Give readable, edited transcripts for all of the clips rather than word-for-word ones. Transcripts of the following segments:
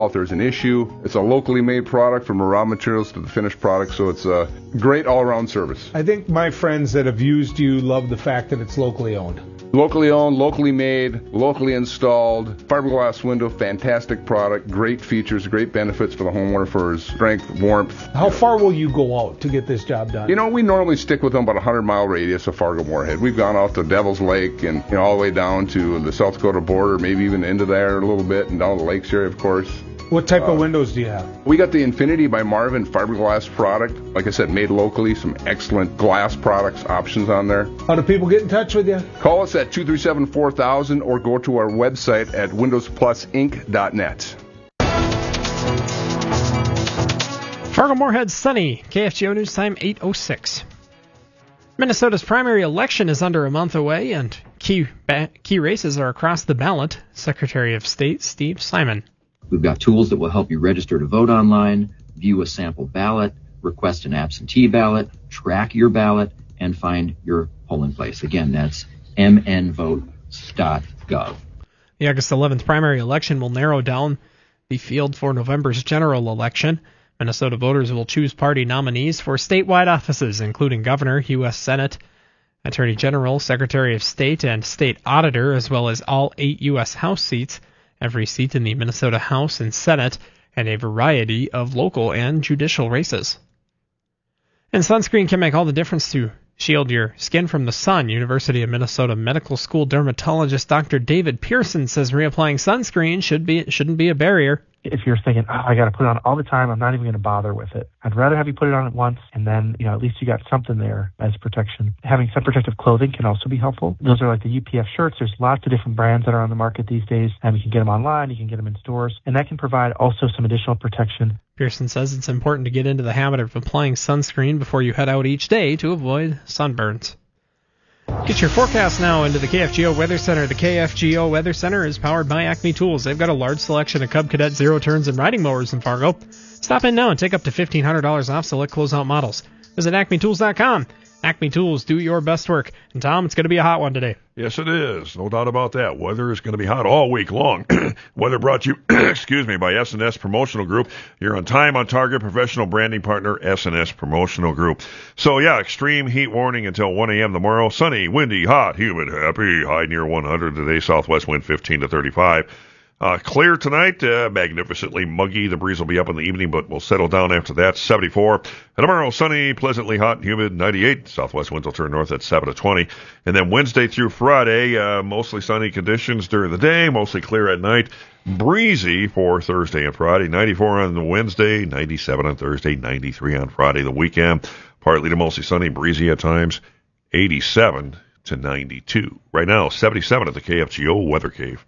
If there's an issue, it's a locally made product from the raw materials to the finished product, so it's a great all-around service. I think my friends that have used you love the fact that it's locally owned. Locally owned, locally made, locally installed, fiberglass window, fantastic product, great features, great benefits for the homeowner for his strength, warmth. How far will you go out to get this job done? You know, we normally stick with them about a 100-mile radius of Fargo-Moorhead. We've gone out to Devil's Lake and all the way down to the South Dakota border, maybe even into there a little bit, and down to the Lakes area, of course. What type of windows do you have? We got the Infinity by Marvin fiberglass product. Like I said, made locally, some excellent glass products options on there. How do people get in touch with you? Call us at 237-4000 or go to our website at windowsplusinc.net. Fargo-Moorhead sunny. KFGO News Time 8:06. Minnesota's primary election is under a month away, and key races are across the ballot. Secretary of State Steve Simon. We've got tools that will help you register to vote online, view a sample ballot, request an absentee ballot, track your ballot, and find your polling place. Again, that's mnvotes.gov. The August 11th primary election will narrow down the field for November's general election. Minnesota voters will choose party nominees for statewide offices, including governor, U.S. Senate, Attorney General, Secretary of State, and state auditor, as well as all 8 U.S. House seats, every seat in the Minnesota House and Senate, and a variety of local and judicial races. And sunscreen can make all the difference to shield your skin from the sun. University of Minnesota Medical School dermatologist Dr. David Pearson says reapplying sunscreen shouldn't be a barrier. If you're thinking, I got to put it on all the time, I'm not even going to bother with it. I'd rather have you put it on at once, and then, at least you got something there as protection. Having sun protective clothing can also be helpful. Those are like the UPF shirts. There's lots of different brands that are on the market these days, and you can get them online, you can get them in stores, and that can provide also some additional protection. Pearson says it's important to get into the habit of applying sunscreen before you head out each day to avoid sunburns. Get your forecast now into the KFGO Weather Center. The KFGO Weather Center is powered by Acme Tools. They've got a large selection of Cub Cadet zero-turns and riding mowers in Fargo. Stop in now and take up to $1,500 off select closeout models. Visit acmetools.com. Acme Tools, do your best work. And Tom, it's going to be a hot one today. Yes, it is. No doubt about that. Weather is going to be hot all week long. Weather brought to you, by S&S Promotional Group. You're on time, on target, professional branding partner, S&S Promotional Group. So, extreme heat warning until 1 a.m. tomorrow. Sunny, windy, hot, humid, happy. High near 100 today. Southwest wind 15 to 35. Clear tonight, magnificently muggy. The breeze will be up in the evening, but will settle down after that. 74. And tomorrow, sunny, pleasantly hot and humid, 98. Southwest winds will turn north at 7 to 20. And then Wednesday through Friday, mostly sunny conditions during the day, mostly clear at night. Breezy for Thursday and Friday. 94 on Wednesday, 97 on Thursday, 93 on Friday. The weekend, partly to mostly sunny, breezy at times, 87 to 92. Right now, 77 at the KFGO Weather Cave.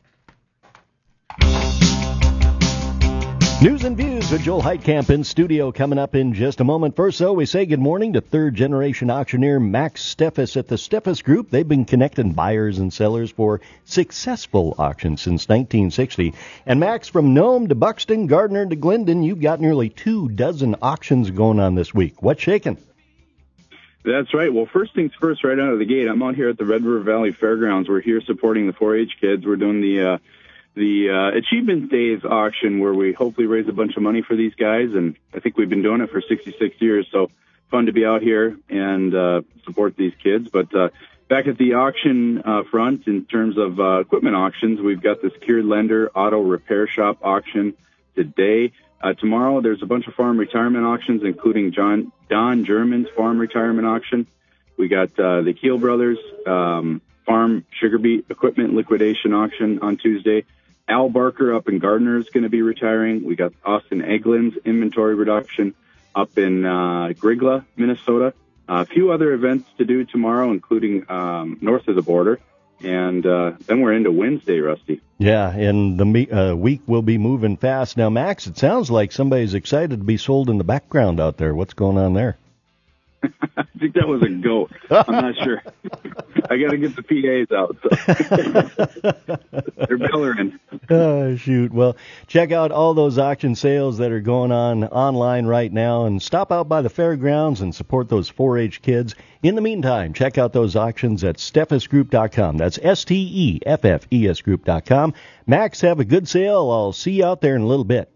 News and Views with Joel Heitkamp in studio coming up in just a moment. First, though, we say good morning to third-generation auctioneer Max Steffes at the Steffes Group. They've been connecting buyers and sellers for successful auctions since 1960. And Max, from Nome to Buxton, Gardner to Glendon, you've got nearly 24 auctions going on this week. What's shaking? That's right. Well, first things first, right out of the gate, I'm out here at the Red River Valley Fairgrounds. We're here supporting the 4-H kids. We're doing the Achievement Days auction where we hopefully raise a bunch of money for these guys, and I think we've been doing it for 66 years, so fun to be out here and support these kids. But back at the auction front, in terms of equipment auctions, we've got the Secured Lender Auto Repair Shop auction today. Tomorrow there's a bunch of farm retirement auctions, including Don German's farm retirement auction. We got the Keel Brothers farm sugar beet equipment liquidation auction on Tuesday. Al Barker up in Gardner is going to be retiring. We got Austin Eglin's inventory reduction up in Grigla, Minnesota. A few other events to do tomorrow, including north of the border. And then we're into Wednesday, Rusty. Yeah, and the week will be moving fast. Now, Max, it sounds like somebody's excited to be sold in the background out there. What's going on there? I think that was a goat. I'm not sure. I got to get the PAs out. So. They're bellering. Oh, shoot. Well, check out all those auction sales that are going on online right now and stop out by the fairgrounds and support those 4-H kids. In the meantime, check out those auctions at steffesgroup.com. That's STEFFES group.com. Max, have a good sale. I'll see you out there in a little bit.